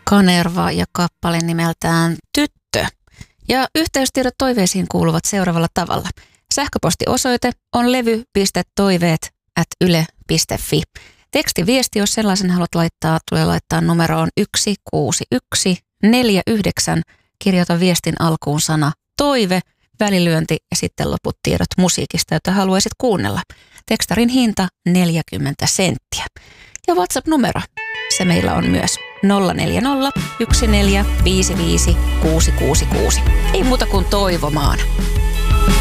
Kanerva ja kappale nimeltään Tyttö. Ja yhteystiedot toiveisiin kuuluvat seuraavalla tavalla. Sähköpostiosoite on levy.toiveet@yle.fi. Tekstiviesti, jos sellaisen haluat laittaa, tulee laittaa numeroon 16149. Kirjoita viestin alkuun sana toive, välilyönti ja sitten loput tiedot musiikista, jota haluaisit kuunnella. Tekstarin hinta 40 senttiä. Ja WhatsApp-numero, se meillä on myös 040 14 55 666. Ei muuta kuin toivomaan.